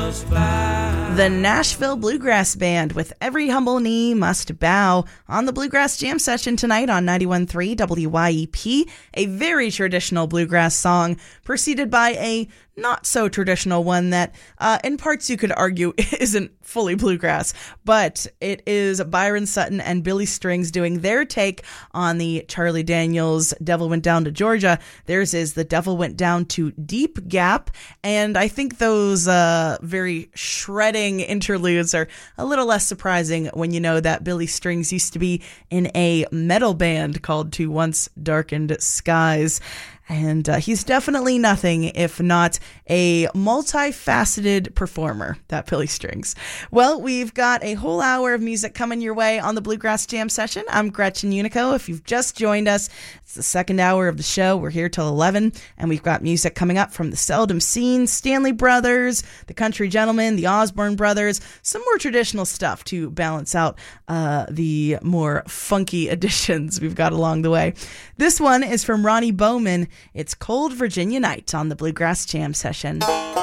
The Nashville Bluegrass Band with Every Humble Knee Must Bow on the Bluegrass Jam Session tonight on 91.3 WYEP. A very traditional bluegrass song preceded by a not so traditional one that in parts you could argue isn't fully bluegrass, but it is Byron Sutton and Billy Strings doing their take on the Charlie Daniels Devil Went Down to Georgia. Theirs is The Devil Went Down to Deep Gap, and I think those very shredding interludes are a little less surprising when you know that Billy Strings used to be in a metal band called To Once Darkened Skies. And he's definitely nothing if not a multifaceted performer, that Billy Strings. Well, we've got a whole hour of music coming your way on the Bluegrass Jam Session. I'm Gretchen Unico. If you've just joined us, it's the second hour of the show. We're here till 11, and we've got music coming up from the Seldom Seen, Stanley Brothers, the Country Gentlemen, the Osborne Brothers, some more traditional stuff to balance out the more funky additions we've got along the way. This one is from Ronnie Bowman. It's Cold Virginia Night on the Bluegrass Jam Session.